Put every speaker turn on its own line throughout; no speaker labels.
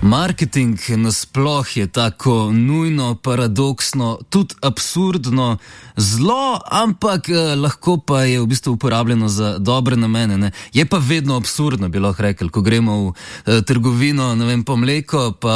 Marketing nasploh je tako nujno, paradoksno, tudi absurdno, zlo, ampak lahko pa je v bistvu uporabljeno za dobre namene. Ne? Je pa vedno absurdno, bi lahko rekli, ko gremo v trgovino, ne vem, po mleko, pa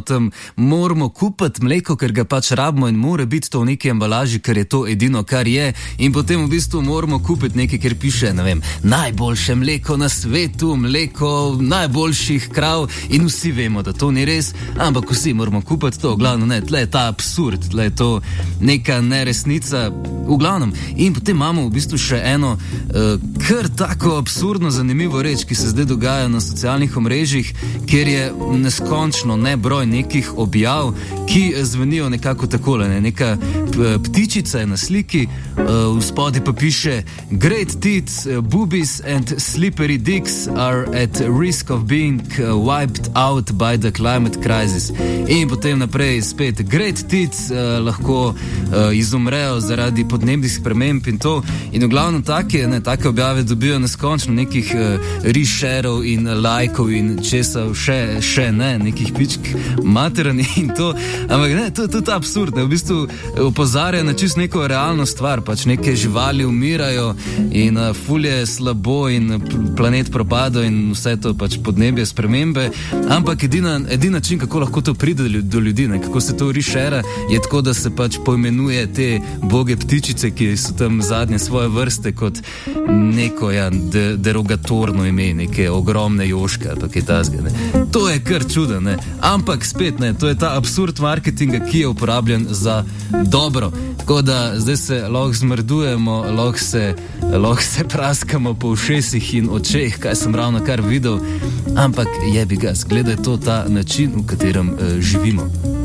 moramo kupiti mleko, ker ga pač rabimo in mora biti to v neki embalaži, ker je to edino, kar je, in potem v bistvu moramo kupiti nekaj, ker piše, ne vem, najboljše mleko na svetu, mleko najboljših krav, in vsi vemo, da to ni res, ampak vsi moramo kupiti to, glavno ne, tle je ta absurd, tle je to neka neresnica, v glavnem. In potem imamo v bistvu še eno kar tako absurdno zanimivo reč, ki se zdaj dogaja na socialnih omrežjih, kjer je neskončno nebroj nekih objav, ki zvenijo nekako takole, ne? Neka ptičica je na sliki, v spodaj pa piše Great tits, boobies and slippery dicks are at risk of being wiped out by the climate crisis. In potem naprej spet great tits lahko izumrejo zaradi podnebnih sprememb in to. In v glavnem take objave dobijo neskončno nekih reshareov in lajkov in česa še ne, nekih pičk materinih in to. Ampak ne, to je tudi absurd, ne, v bistvu opozarja na čisto neko realno stvar, pač neke živali umirajo in ful je slabo in planet propada in vse to pač podnebje spremembe, ampak edini način, kako lahko to pride do ljudi, ne, kako se to rešera, je tako, da se pač poimenuje te boge ptičice, ki so tam zadnje svoje vrste, kot neko derogatorno ime, neke ogromne joške ali pa kaj takega, ne. To je kar čudo, ne. Ampak spet ne, to je ta absurd marketinga, ki je uporabljen za dobro. Tako da zdaj se lahko zmrdujemo, lahko se praskamo po ušesih in očeh, kaj sem ravno kar videl, ampak jebi ga, zgleda je to ta način, v katerem živimo.